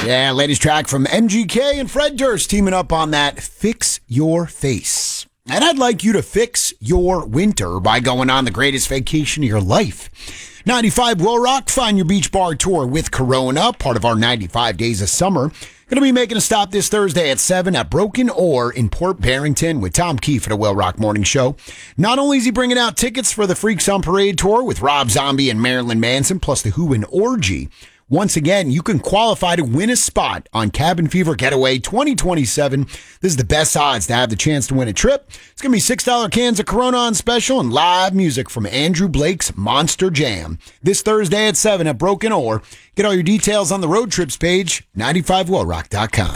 Yeah, latest track from MGK and Fred Durst teaming up on that Fix Your Face. And I'd like you to fix your winter by going on the greatest vacation of your life. 95 Will Rock, find your beach bar tour with Corona, part of our 95 Days of Summer. Going to be making a stop this Thursday at 7 at Broken Oar in Port Barrington with Tom Keefe at the Will Rock Morning Show. Not only is he bringing out tickets for the Freaks on Parade tour with Rob Zombie and Marilyn Manson, plus the Who and Orgy. Once again, you can qualify to win a spot on Cabin Fever Getaway 2027. This is the best odds to have the chance to win a trip. It's going to be $6 cans of Corona on special and live music from Andrew Blake's Monster Jam. This Thursday at 7 at Broken Oar. Get all your details on the road trips page, 95willrock.com.